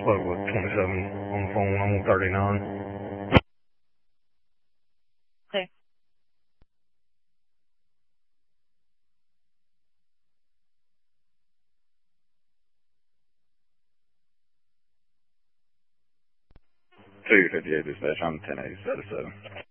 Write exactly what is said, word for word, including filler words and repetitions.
spoke with twenty-seven on the phone when I'm on thirty-nine. Okay. two fifty-eight dispatch, I'm ten eighty-seven.